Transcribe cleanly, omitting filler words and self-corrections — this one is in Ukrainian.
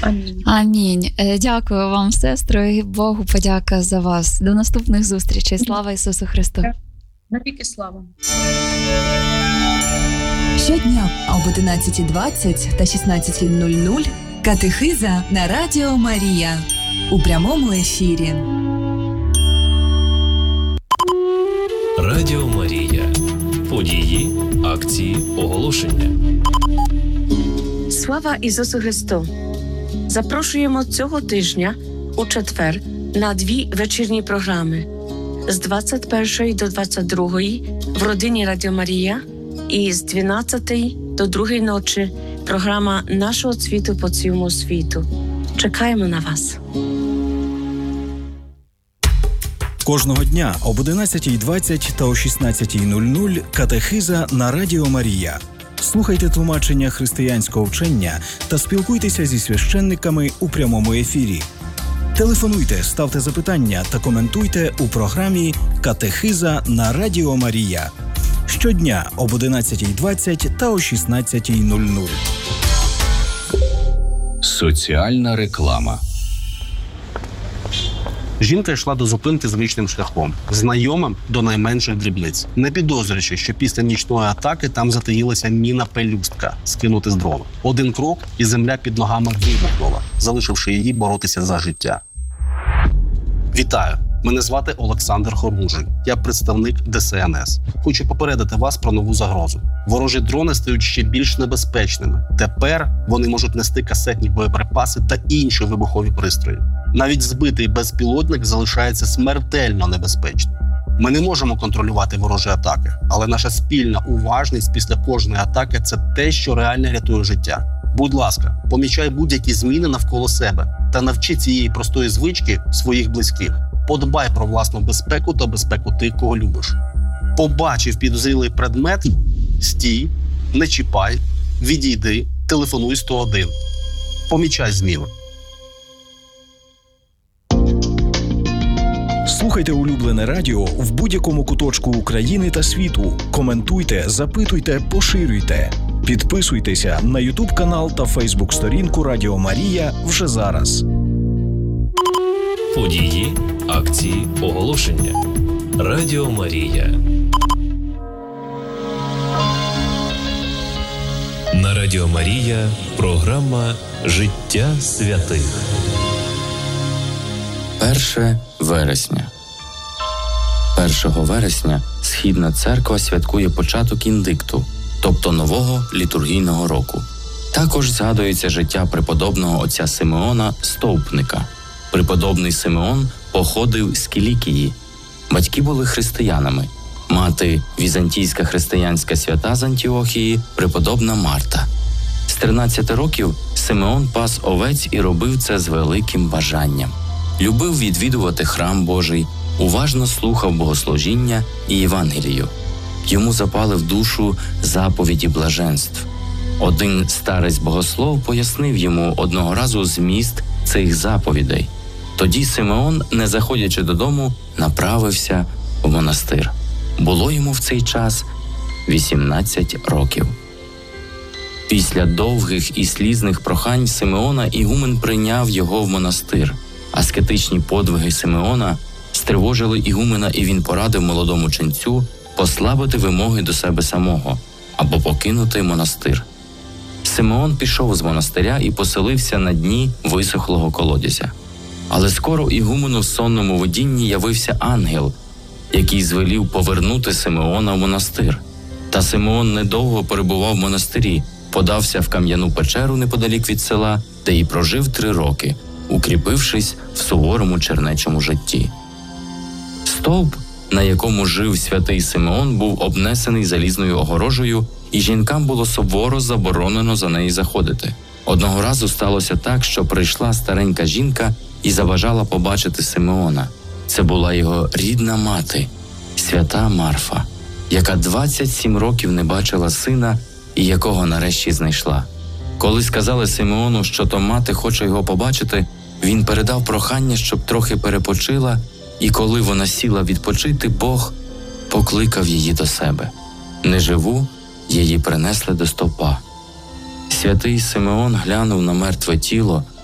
Амінь. Амінь. Дякую вам, сестро, і Богу подяка за вас. До наступних зустрічей. Слава Ісусу Христу. Навіки слава. Щодня об 11:20 та 16:00 катехиза на Радіо Марія у прямому ефірі. Радіо Марія. Події, акції, оголошення. Слава Ісусу Христу! Запрошуємо цього тижня у четвер на 2 вечірні програми з 21 до 22 в родині Радіо Марія і з 12 до 2 ночі програма нашого світу по цілому світу. Чекаємо на вас. Кожного дня об 11:20 та о 16:00 катехиза на Радіо Марія. Слухайте тлумачення християнського вчення та спілкуйтеся зі священниками у прямому ефірі. Телефонуйте, ставте запитання та коментуйте у програмі «Катехиза на Радіо Марія». Щодня об 11:20 та о 16:00. Соціальна реклама. Жінка йшла до зупинки звичним шляхом, знайомим до найменших дрібниць, не підозрюючи, що після нічної атаки там затаїлася міна-пелюстка, скинути з дрона. Один крок, і земля під ногами вибухнула, залишивши її боротися за життя. Вітаю! Мене звати Олександр Хормужий. Я представник ДСНС. Хочу попередити вас про нову загрозу. Ворожі дрони стають ще більш небезпечними. Тепер вони можуть нести касетні боєприпаси та інші вибухові пристрої. Навіть збитий безпілотник залишається смертельно небезпечним. Ми не можемо контролювати ворожі атаки, але наша спільна уважність після кожної атаки – це те, що реально рятує життя. Будь ласка, помічай будь-які зміни навколо себе та навчи цієї простої звички своїх близьких. Подбай про власну безпеку та безпеку тих, кого любиш. Побачив підозрілий предмет – стій, не чіпай, відійди, телефонуй 101. Помічай зміни. Слухайте улюблене радіо в будь-якому куточку України та світу. Коментуйте, запитуйте, поширюйте. Підписуйтеся на YouTube-канал та Facebook-сторінку Радіо Марія вже зараз. Події, акції, оголошення. Радіо Марія. На Радіо Марія програма «Життя святих». 1 вересня. 1 вересня Східна церква святкує початок індикту, тобто нового літургійного року. Також згадується життя преподобного отця Симеона Стовпника. Преподобний Симеон походив з Кілікії. Батьки були християнами. Мати – візантійська християнська свята з Антіохії, преподобна Марта. З 13 років Симеон пас овець і робив це з великим бажанням. Любив відвідувати храм Божий, уважно слухав богослужіння і Євангелію. Йому запали в душу заповіді блаженств. Один старець-богослов пояснив йому одного разу зміст цих заповідей. Тоді Симеон, не заходячи додому, направився в монастир. Було йому в цей час 18 років. Після довгих і слізних прохань Симеона ігумен прийняв його в монастир. Аскетичні подвиги Симеона стривожили ігумена, і він порадив молодому ченцю послабити вимоги до себе самого або покинути монастир. Симеон пішов з монастиря і поселився на дні висохлого колодязя. Але скоро ігумену в сонному видінні явився ангел, який звелів повернути Симеона в монастир. Та Симеон недовго перебував в монастирі, подався в кам'яну печеру неподалік від села, де і прожив 3 роки, укріпившись в суворому чернечому житті. Стовп, на якому жив святий Симеон, був обнесений залізною огорожею, і жінкам було суворо заборонено за неї заходити. Одного разу сталося так, що прийшла старенька жінка і забажала побачити Симеона. Це була його рідна мати, свята Марфа, яка 27 років не бачила сина і якого нарешті знайшла. Коли сказали Симеону, що то мати хоче його побачити, він передав прохання, щоб трохи перепочила, і коли вона сіла відпочити, Бог покликав її до себе. Неживу її принесли до стовпа. Святий Симеон глянув на мертве тіло,